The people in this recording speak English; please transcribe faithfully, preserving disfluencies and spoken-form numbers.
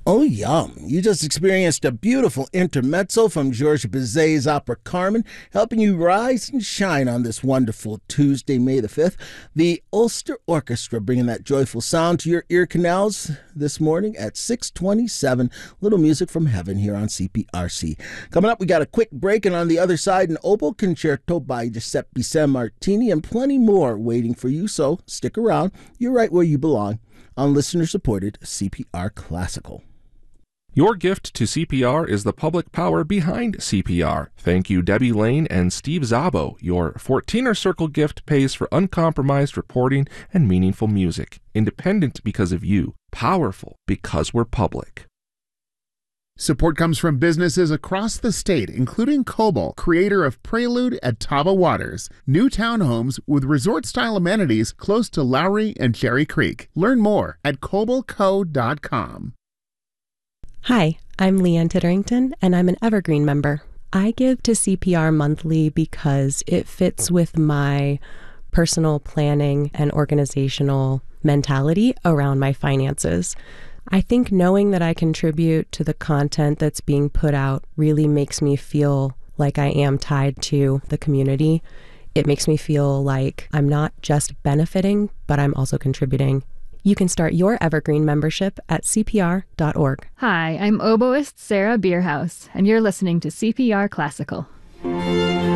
Oh, yum. You just experienced a beautiful intermezzo from Georges Bizet's opera Carmen, helping you rise and shine on this wonderful Tuesday, May the fifth. The Ulster Orchestra bringing that joyful sound to your ear canals this morning at six twenty-seven. Little music from heaven here on C P R C. Coming up, we got a quick break, and on the other side, an oboe concerto by Giuseppe Sammartini and plenty more waiting for you, so stick around. You're right where you belong on listener-supported C P R Classical. Your gift to C P R is the public power behind C P R. Thank you, Debbie Lane and Steve Zabo. Your fourteener Circle gift pays for uncompromised reporting and meaningful music. Independent because of you. Powerful because we're public. Support comes from businesses across the state, including Cobalt, creator of Prelude at Tava Waters, new townhomes with resort-style amenities close to Lowry and Cherry Creek. Learn more at cobalt co dot com. Hi, I'm Leanne Titterington, and I'm an Evergreen member. I give to C P R monthly because it fits with my personal planning and organizational mentality around my finances. I think knowing that I contribute to the content that's being put out really makes me feel like I am tied to the community. It makes me feel like I'm not just benefiting, but I'm also contributing. You can start your Evergreen membership at C P R dot org. Hi, I'm oboist Sarah Bierhaus, and you're listening to C P R Classical.